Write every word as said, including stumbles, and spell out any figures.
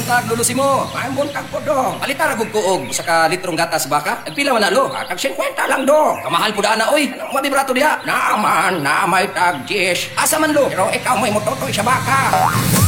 buntag lulusi mo. May buntag po do. Palita ra gug kuog sa ka litrong gatas baka. Nagpila man na lo. Ah, tag fifty lang do. Kamahal po daan na oy. Ano mabibrato diha? Naaman, na may tag yes. Asa man lo. Pero ikaw may mototoy sa baka.